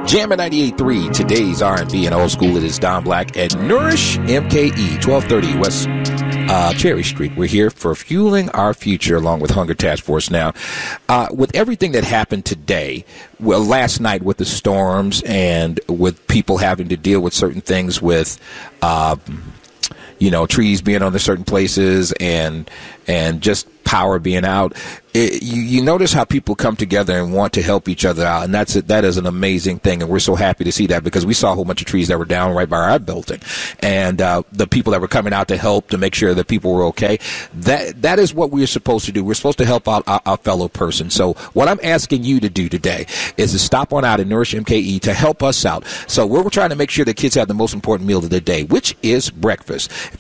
Jam at 98.3, today's R&B and old school. It is Don Black at Nourish MKE, 1230 West Cherry Street. We're here for Fueling Our Future along with Hunger Task Force. Now, with everything that happened today, well, last night with the storms and with people having to deal with certain things with, trees being on certain places and just power being out, you notice how people come together and want to help each other out, and that is an amazing thing, and we're so happy to see that because we saw a whole bunch of trees that were down right by our building, and the people that were coming out to help to make sure that people were okay. That is what we're supposed to do. We're supposed to help out our fellow person. So what I'm asking you to do today is to stop on out and Nourish MKE to help us out. So we're trying to make sure that kids have the most important meal of the day, which is breakfast.